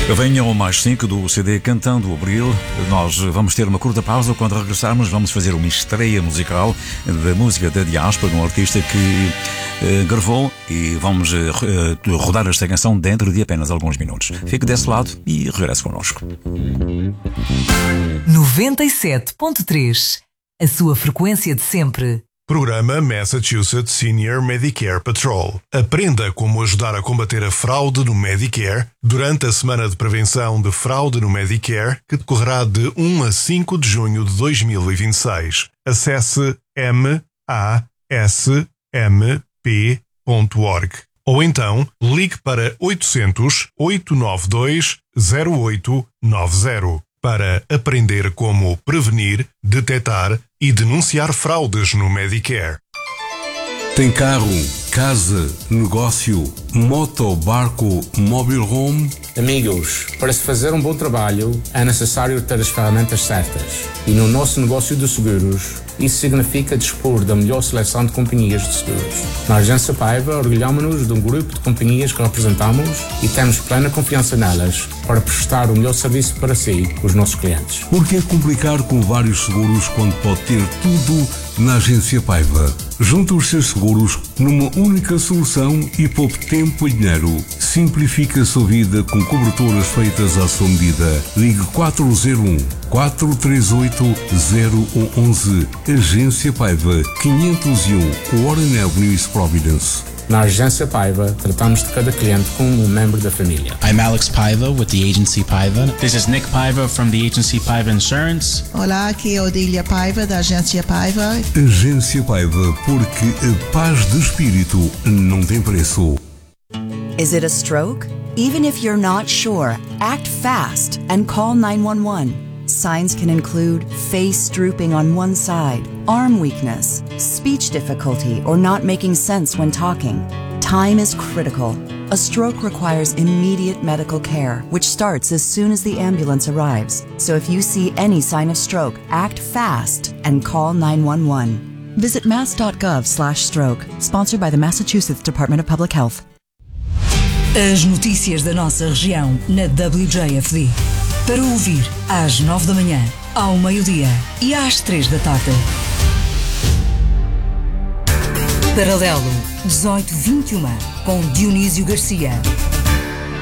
Venha ao mais 5 do CD Cantando Abril. Nós vamos ter uma curta pausa. Quando regressarmos, vamos fazer uma estreia musical da música da diáspora, de um artista que gravou, e vamos rodar esta canção dentro de apenas alguns minutos. Fique desse lado e regresse connosco. 97.3, a sua frequência de sempre. Programa Massachusetts Senior Medicare Patrol. Aprenda como ajudar a combater a fraude no Medicare durante a Semana de Prevenção de Fraude no Medicare, que decorrerá de 1 a 5 de junho de 2026. Acesse masmp.org ou então ligue para 800-892-0890 para aprender como prevenir, detectar e denunciar fraudes no Medicare. Tem carro, casa, negócio, moto, barco, mobile home? Amigos, para se fazer um bom trabalho é necessário ter as ferramentas certas. E no nosso negócio de seguros, isso significa dispor da melhor seleção de companhias de seguros. Na Agência Paiva, orgulhamos-nos de um grupo de companhias que representamos e temos plena confiança nelas para prestar o melhor serviço para si, os nossos clientes. Por que complicar com vários seguros quando pode ter tudo na Agência Paiva? Junte os seus seguros numa única solução e poupe tempo e dinheiro. Simplifique a sua vida com coberturas feitas à sua medida. Ligue 401-438-0111. Agência Paiva, 501 Warren Avenue, East Providence. Na Agência Paiva, tratamos de cada cliente como um membro da família. I'm Alex Paiva with the Agency Paiva. This is Nick Paiva from the Agency Paiva Insurance. Olá, aqui é Odília Paiva da Agência Paiva. Agência Paiva, porque a paz de espírito não tem preço. Is it a stroke? Even if you're not sure, act fast and call 911. Signs can include face drooping on one side, arm weakness, speech difficulty, or not making sense when talking. Time is critical. A stroke requires immediate medical care, which starts as soon as the ambulance arrives. So if you see any sign of stroke, act fast and call 911. Visit mass.gov/stroke, sponsored by the Massachusetts Department of Public Health. As notícias da nossa região na WJFD. Para ouvir às 9 da manhã, ao meio-dia e às 3 da tarde. Paralelo 1821 com Dionísio Garcia.